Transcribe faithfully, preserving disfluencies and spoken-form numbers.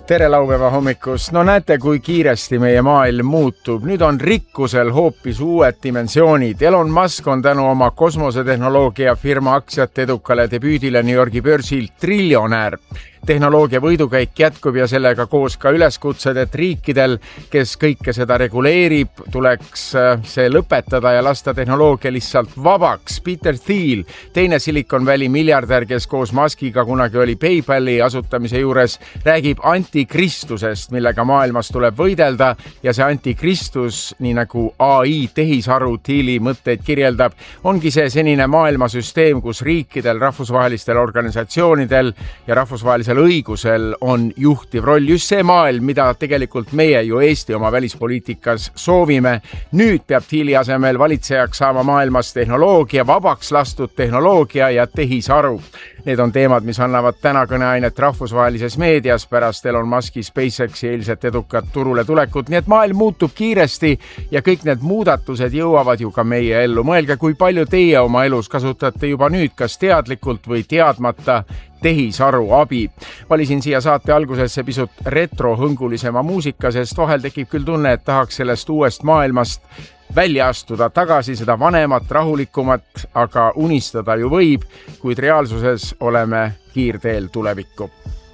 Tere laupäeva hommikust. No näete, kui kiiresti meie maailm muutub. Nüüd on rikkusel hoopis uued dimensioonid. Elon Musk on tänu oma kosmosetehnoloogia firma aktsiate edukale debüüdile New Yorgi börsil triljonäär. Tehnoloogia võidukäik jätkub ja sellega koos ka üleskutsed, et riikidel, kes kõike seda reguleerib, tuleks see lõpetada ja lasta tehnoloogia lihtsalt vabaks. Peter Thiel, teine Silicon Valley miljardär, kes koos Muskiga kunagi oli PayPali asutamise juures, räägib antikristusest, millega maailmas tuleb võidelda, ja see antikristus, nii nagu A I tehisaru Thieli mõtteid kirjeldab, ongi see senine maailmasüsteem, kus riikidel, rahvusvahelistel organisatsioonidel ja rahvusvahelisel õigusel on juhtiv roll. Just see maailm, mida tegelikult meie ju Eesti oma välispoliitikas soovime. Nüüd peab Thieli asemel valitsejaks saama maailmas tehnoloogia, vabaks lastud tehnoloogia ja tehisaru. Need on teemad, mis annavad täna kõneainet rahvusvahelises meedias pärast Elon Muski SpaceXi eilset edukat turule tulekut. Nii et maailm muutub kiiresti ja kõik need muudatused jõuavad ju ka meie ellu. Mõelge, kui palju teie oma elus kasutate juba nüüd, kas teadlikult või teadmata tehisaru abi. Valisin siia saate algusesse pisut retrohõngulisema muusika, sest vahel tekib küll tunne, et tahaks sellest uuest maailmast välja astuda tagasi, seda vanemat, rahulikumat, aga unistada ju võib, kuid reaalsuses oleme kiirteel tulevikku.